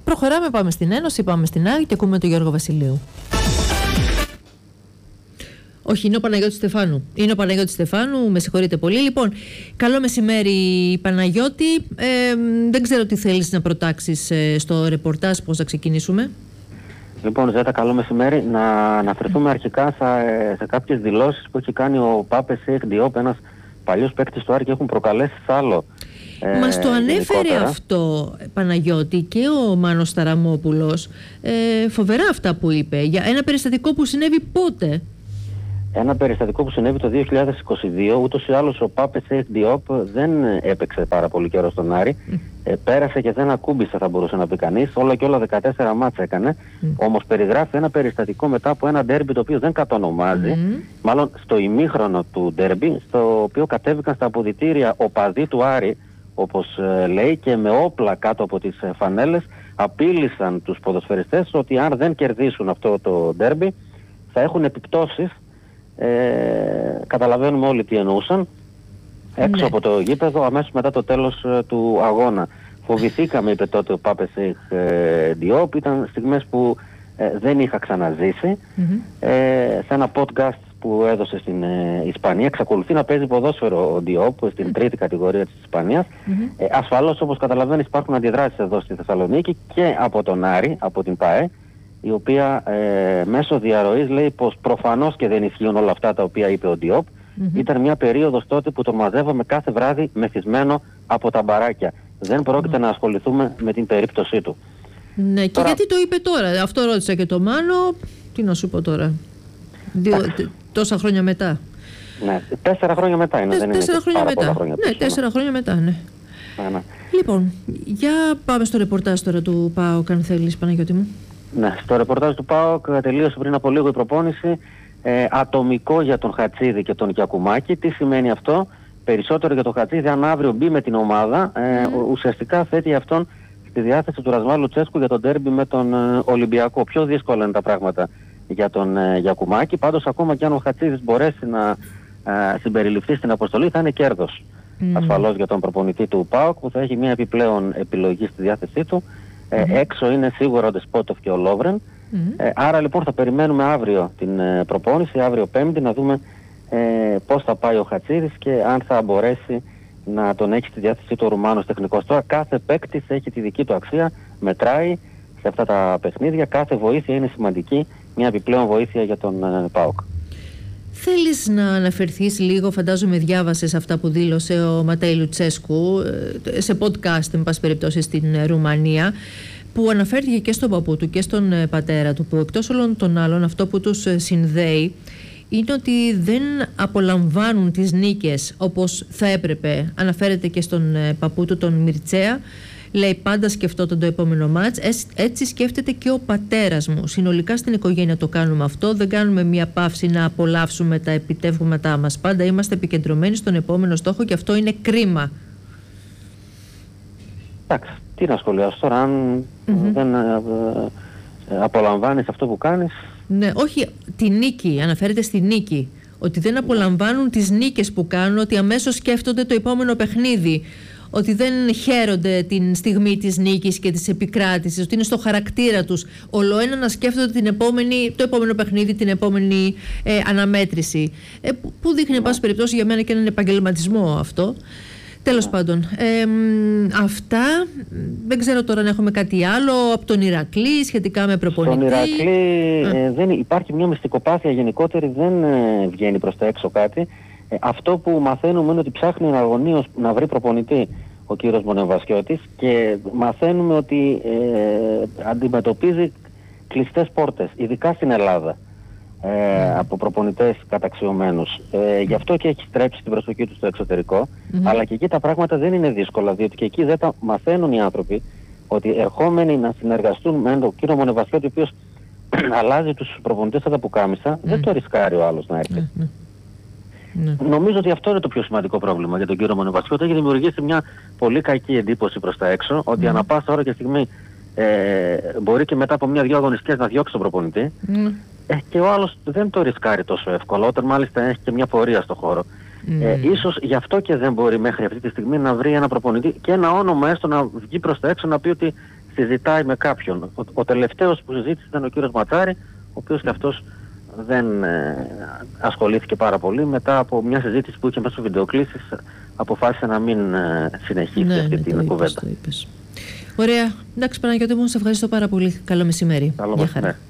Προχωράμε, πάμε στην Ένωση, πάμε στην Άρη και ακούμε τον Γιώργο Βασιλείου. Όχι, είναι ο Παναγιώτης Στεφάνου. Είναι ο Παναγιώτης Στεφάνου, με συγχωρείτε πολύ. Λοιπόν, καλό μεσημέρι Παναγιώτη. Δεν ξέρω τι θέλεις να προτάξεις στο ρεπορτάζ, πώς θα ξεκινήσουμε. Λοιπόν, Ζέτα, καλό μεσημέρι. Να αναφερθούμε αρχικά σε κάποιες δηλώσεις που έχει κάνει ο Πάπε Σέιχ Διόπ, ένας παλιός παίκτης του Άρη, και έχουν προκαλέσει άλλο. Μας το ανέφερε αυτό, Παναγιώτη, και ο Μάνος Ταραμόπουλος. Φοβερά αυτά που είπε για ένα περιστατικό που συνέβη πότε. Ένα περιστατικό που συνέβη το 2022. Ούτως ή άλλως ο Πάπε Σέιχ Διόπ δεν έπαιξε πάρα πολύ καιρό στον Άρη. Πέρασε και δεν ακούμπησε, θα μπορούσε να πει κανείς. Όλα και όλα 14 μάτς έκανε. Όμως περιγράφει ένα περιστατικό μετά από ένα ντέρμπι το οποίο δεν κατονομάζει. Μάλλον στο ημίχρονο του ντέρμπι, στο οποίο κατέβηκαν στα αποδυτήρια οπαδοί του Άρη, όπως λέει, και με όπλα κάτω από τις φανέλες απείλησαν τους ποδοσφαιριστές ότι αν δεν κερδίσουν αυτό το ντέρμπι θα έχουν επιπτώσεις. Καταλαβαίνουμε όλοι τι εννοούσαν. Έξω από το γήπεδο, αμέσως μετά το τέλος του αγώνα. Φοβηθήκαμε, είπε τότε ο Πάπε Σέιχ Διόπ. Ήταν στιγμές που δεν είχα ξαναζήσει. Σε ένα podcast που έδωσε στην Ισπανία, εξακολουθεί να παίζει ποδόσφαιρο ο Διόπ στην τρίτη κατηγορία της Ισπανίας. Ασφαλώς, όπως καταλαβαίνεις, υπάρχουν αντιδράσεις εδώ στη Θεσσαλονίκη και από τον Άρη, από την ΠΑΕ, η οποία μέσω διαρροής λέει πως προφανώς και δεν ισχύουν όλα αυτά τα οποία είπε ο Διόπ. Ήταν μια περίοδος τότε που τον μαζεύαμε κάθε βράδυ μεθυσμένο από τα μπαράκια. Δεν πρόκειται να ασχοληθούμε με την περίπτωσή του. Ναι, και γιατί το είπε τώρα? Αυτό ρώτησα και το Μάνο. Τι να σου πω τώρα, τόσα χρόνια μετά. Ναι, 4 χρόνια μετά είναι. Δεν είναι 4 χρόνια μετά. Πολλά χρόνια ναι, 4 χρόνια μετά, ναι. Λοιπόν, για πάμε στο ρεπορτάζ τώρα του ΠΑΟΚ, αν θέλεις, Παναγιώτη μου. Ναι, στο ρεπορτάζ του ΠΑΟΚ τελείωσε πριν από λίγο η προπόνηση. Ατομικό για τον Χατσίδη και τον Γιακουμάκη. Τι σημαίνει αυτό? Περισσότερο για τον Χατσίδη, αν αύριο μπει με την ομάδα, ουσιαστικά θέτει αυτόν στη διάθεση του Ρασβάλ Λουτσέσκου για τον ντέρμπι με τον Ολυμπιακό. Πιο δύσκολα είναι τα πράγματα για τον Γιακουμάκη. Πάντως, ακόμα και αν ο Χατσίδης μπορέσει να συμπεριληφθεί στην αποστολή, θα είναι κέρδος. Ασφαλώς για τον προπονητή του ΠΑΟΚ, που θα έχει μια επιπλέον επιλογή στη διάθεσή του. Έξω είναι σίγουρα ο Ντεσπότοφ και ο Λόβρεν. Άρα λοιπόν θα περιμένουμε αύριο την προπόνηση, αύριο Πέμπτη, να δούμε πώς θα πάει ο Χατσίδης και αν θα μπορέσει να τον έχει στη διάθεσή του ο Ρουμάνος τεχνικός. Τώρα κάθε παίκτης έχει τη δική του αξία, μετράει σε αυτά τα παιχνίδια, κάθε βοήθεια είναι σημαντική, μια επιπλέον βοήθεια για τον ΠΑΟΚ. Θέλεις να αναφερθείς λίγο, φαντάζομαι διάβασες αυτά που δήλωσε ο Ματέι Λουτσέσκου σε podcast, εν πάση περιπτώσει, στην Ρουμανία, που αναφέρθηκε και στον παππού του και στον πατέρα του, που εκτός όλων των άλλων αυτό που τους συνδέει είναι ότι δεν απολαμβάνουν τις νίκες όπως θα έπρεπε. Αναφέρεται και στον παππού του, τον Μιρτσέα. Λέει, πάντα σκεφτόταν το επόμενο μάτς, έτσι σκέφτεται και ο πατέρας μου. Συνολικά στην οικογένεια το κάνουμε αυτό, δεν κάνουμε μια παύση να απολαύσουμε τα επιτεύγματά μας. Πάντα είμαστε επικεντρωμένοι στον επόμενο στόχο και αυτό είναι κρίμα. Εντάξει, τι να σχολιάσω τώρα, αν δεν απολαμβάνεις αυτό που κάνεις. Ναι, όχι, τη νίκη, αναφέρεται στη νίκη. Ότι δεν απολαμβάνουν τις νίκες που κάνουν, ότι αμέσως σκέφτονται το επόμενο παιχνίδι. Ότι δεν χαίρονται την στιγμή της νίκης και της επικράτησης, ότι είναι στο χαρακτήρα τους ολοένα να σκέφτονται το επόμενο παιχνίδι, την επόμενη αναμέτρηση. Που δείχνει, εν πάση περιπτώσει, για μένα και έναν επαγγελματισμό αυτό. Τέλος πάντων, αυτά. Δεν ξέρω τώρα αν έχουμε κάτι άλλο από τον Ηρακλή σχετικά με προπονητή. Στον Ηρακλή δεν υπάρχει μια μυστικοπάθεια γενικότερη, δεν βγαίνει προς τα έξω κάτι. Αυτό που μαθαίνουμε είναι ότι ψάχνει εναγωνίως να βρει προπονητή ο κύριος Μονεβασιώτης και μαθαίνουμε ότι αντιμετωπίζει κλειστές πόρτες, ειδικά στην Ελλάδα, από προπονητές καταξιωμένους. Γι' αυτό και έχει στρέψει την προσοχή του στο εξωτερικό, αλλά και εκεί τα πράγματα δεν είναι δύσκολα, διότι και εκεί δεν τα μαθαίνουν οι άνθρωποι ότι ερχόμενοι να συνεργαστούν με τον κύριο Μονεβασιώτη, ο οποίος αλλάζει τους προπονητές σαν τα πουκάμισα, δεν το ρισκάρει ο άλλος να έρθει. Νομίζω ότι αυτό είναι το πιο σημαντικό πρόβλημα για τον κύριο Μονεβασιώτη. Έχει δημιουργήσει μια πολύ κακή εντύπωση προς τα έξω, ότι ανά πάσα ώρα και στιγμή μπορεί και μετά από μια-δυο αγωνιστικές να διώξει τον προπονητή. Και ο άλλος δεν το ρισκάρει τόσο εύκολα, όταν μάλιστα έχει και μια πορεία στο χώρο. Ίσως γι' αυτό και δεν μπορεί μέχρι αυτή τη στιγμή να βρει ένα προπονητή και ένα όνομα έστω να βγει προς τα έξω να πει ότι συζητάει με κάποιον. Ο τελευταίος που συζήτησε ήταν ο κύριος Ματσάρη, ο οποίος και αυτός δεν ασχολήθηκε πάρα πολύ. Μετά από μια συζήτηση που είχε μέσω βιντεοκλήσης, αποφάσισε να μην συνεχίσει αυτή την κουβέντα. Ωραία. Εντάξει, Παναγιώτη μου, σε ευχαριστώ πάρα πολύ. Καλό μεσημέρι. Καλό μεσημέρι.